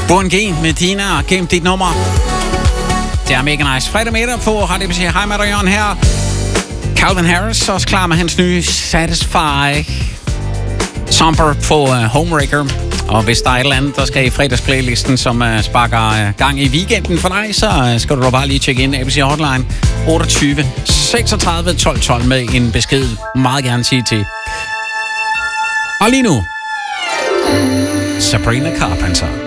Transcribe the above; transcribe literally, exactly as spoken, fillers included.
Born G med Dina og Gem dit nummer. Det er mega nice. Fredag middag på Radio B C. Hej med dig, Jørgen her. Calvin Harris også klar med hans nye Satisfy. Somper på uh, Homewrecker. Og hvis der er et eller andet, der skal i fredagsplaylisten, som uh, sparker uh, gang i weekenden for dig, så uh, skal du da bare lige tjekke ind. A B C Hotline otteogtyve seksogtredive tolv tolv med en besked. Meget gerne sige til. Og lige nu, Sabrina Carpenter.